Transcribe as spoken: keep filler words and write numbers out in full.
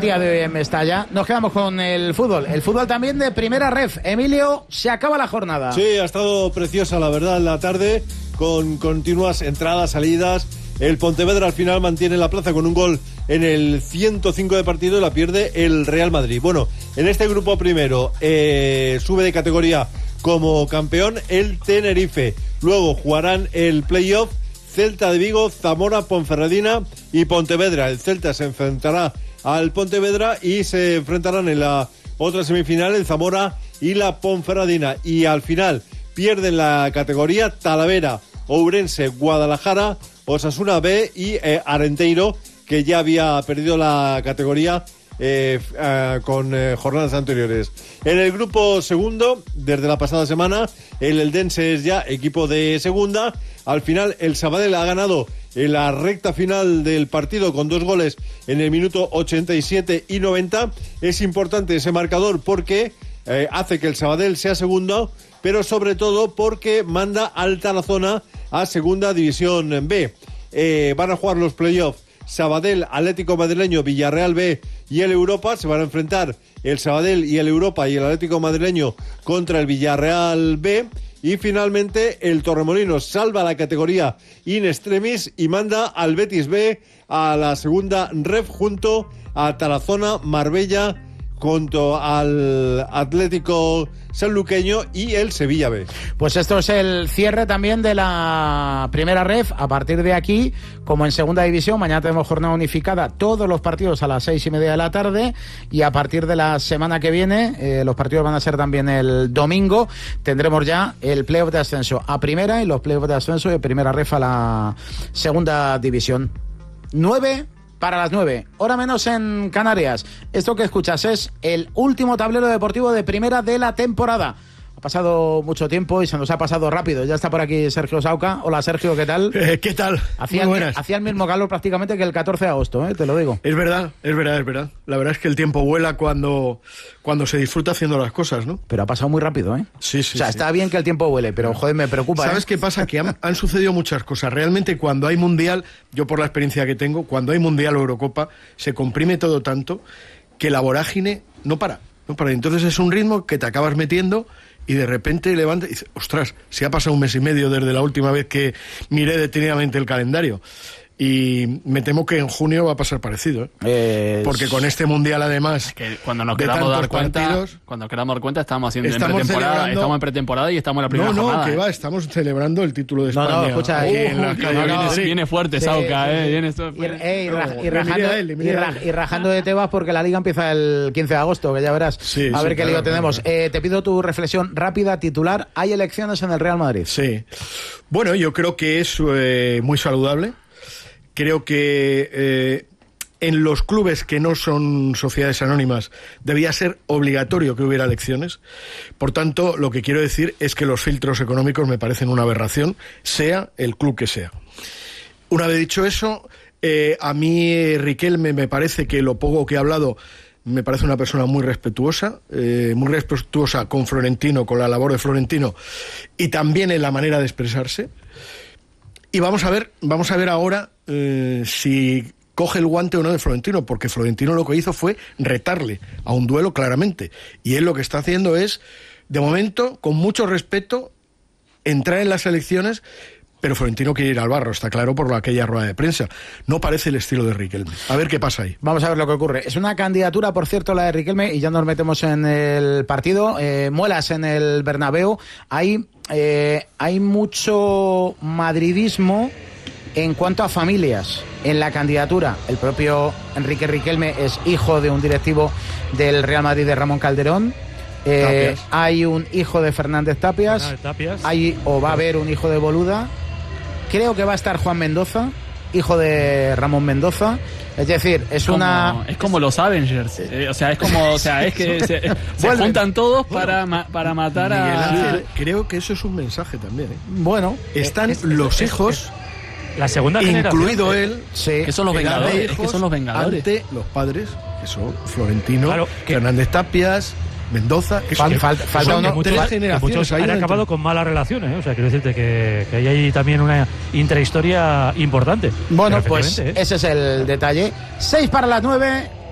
día de hoy en Mestalla. Nos quedamos con el fútbol. El fútbol también de primera ref. Emilio, se acaba la jornada. Sí, ha estado preciosa, la verdad, la tarde, con continuas entradas, salidas. El Pontevedra al final mantiene la plaza con un gol en el ciento cinco de partido y la pierde el Real Madrid. Bueno, en este grupo primero eh, sube de categoría como campeón el Tenerife. Luego jugarán el playoff Celta de Vigo, Zamora, Ponferradina y Pontevedra. El Celta se enfrentará al Pontevedra y se enfrentarán en la otra semifinal el Zamora y la Ponferradina. Y al final pierden la categoría Talavera, Ourense, Guadalajara, Osasuna B y eh, Arenteiro, que ya había perdido la categoría eh, eh, con eh, jornadas anteriores. En el grupo segundo, desde la pasada semana, el Eldense es ya equipo de segunda. Al final el Sabadell ha ganado en la recta final del partido con dos goles en el minuto ochenta y siete y noventa. Es importante ese marcador porque eh, hace que el Sabadell sea segundo, pero sobre todo porque manda al Tarazona a segunda división B. Eh, van a jugar los playoffs Sabadell, Atlético Madrileño, Villarreal B y el Europa. Se van a enfrentar el Sabadell y el Europa y el Atlético Madrileño contra el Villarreal B. Y finalmente el Torremolinos salva la categoría in extremis y manda al Betis B a la segunda ref junto a Tarazona, Marbella, junto al Atlético Sanluqueño y el Sevilla B. Pues esto es el cierre también de la primera ref. A partir de aquí, como en segunda división, mañana tenemos jornada unificada, todos los partidos a las seis y media de la tarde, y a partir de la semana que viene, eh, los partidos van a ser también el domingo, tendremos ya el playoff de ascenso a primera y los playoffs de ascenso de primera ref a la segunda división. Nueve para las nueve, hora menos en Canarias. Esto que escuchas es el último tablero deportivo de primera de la temporada. Ha pasado mucho tiempo y se nos ha pasado rápido. Ya está por aquí Sergio Sauca. Hola Sergio, ¿qué tal? Eh, ¿Qué tal? Hacía, Muy el, buenas. hacía el mismo calor prácticamente que el catorce de agosto, ¿eh? Te lo digo. Es verdad, es verdad, es verdad. La verdad es que el tiempo vuela cuando, cuando se disfruta haciendo las cosas, ¿no? Pero ha pasado muy rápido, ¿eh? Sí, sí. O sea, sí. está bien que el tiempo vuele, pero joder, me preocupa. ¿Sabes ¿eh? qué pasa? Que han, han sucedido muchas cosas. Realmente cuando hay mundial, yo por la experiencia que tengo, cuando hay mundial o Eurocopa, se comprime todo tanto que la vorágine no para, no para. Entonces es un ritmo que te acabas metiendo y de repente levanta y dices, ostras, si ha pasado un mes y medio desde la última vez que miré detenidamente el calendario. Y me temo que en junio va a pasar parecido, ¿eh? Eh, Porque con este mundial además, es que cuando nos de queramos dar tantos cuenta, partidos, cuando queramos dar cuenta estamos haciendo estamos en pretemporada, celebrando... estamos en pretemporada y estamos en la primera no, no, jornada. que ¿eh? va, estamos celebrando el título de España. No, no, escucha, aquí uh, en la uh, calle no, no, Benítez. Viene fuerte, Sí, Sauca, sí, ¿eh? sí. Viene esto- Y, eh, y, ra- y No, rajando, mira él, mira y ra- él. y rajando de Tebas porque la liga empieza el quince de agosto, que ya verás. Sí, a sí, ver qué claro, lío tenemos. claro. Eh, te pido tu reflexión rápida, titular. Hay elecciones en el Real Madrid. Sí. Bueno, yo creo que es eh, muy saludable. Creo que eh, en los clubes que no son sociedades anónimas debía ser obligatorio que hubiera elecciones. Por tanto, lo que quiero decir es que los filtros económicos me parecen una aberración, sea el club que sea. Una vez dicho eso, eh, a mí Riquelme me parece que lo poco que ha hablado me parece una persona muy respetuosa, eh, muy respetuosa con Florentino, con la labor de Florentino y también en la manera de expresarse. Y vamos a ver, vamos a ver ahora eh, si coge el guante o no de Florentino, porque Florentino lo que hizo fue retarle a un duelo claramente. Y él lo que está haciendo es, de momento, con mucho respeto, entrar en las elecciones, pero Florentino quiere ir al barro, está claro, por aquella rueda de prensa. No parece el estilo de Riquelme. A ver qué pasa ahí. Vamos a ver lo que ocurre. Es una candidatura, por cierto, la de Riquelme, y ya nos metemos en el partido. Eh, muelas en el Bernabéu. Hay, eh, hay mucho madridismo en cuanto a familias en la candidatura. El propio Enrique Riquelme es hijo de un directivo del Real Madrid, de Ramón Calderón. Eh, hay un hijo de Fernández Tapias. Fernández Tapias. Hay o va a haber un hijo de Boluda. Creo que va a estar Juan Mendoza, hijo de Ramón Mendoza. Es decir, es como, una... es como los Avengers, eh, o sea, es como, o sea, es que se, se juntan todos para, ma, para matar a... Miguel Ángel, creo que eso es un mensaje también, ¿eh? Bueno, están es, los es, hijos, la segunda incluido generación, él, sí, que son los vengadores, es que son los vengadores. ante los padres, que son Florentino, Claro, que- Fernández Tapias, Mendoza, que Fal- son, fal- que falta son uno- muchos, tres que generaciones muchos ahí han dentro. acabado con malas relaciones, ¿eh? O sea, quiero decirte que, que ahí hay también una intrahistoria importante. Bueno, Pero pues efectivamente, ¿eh? ese es el detalle. Seis para las nueve,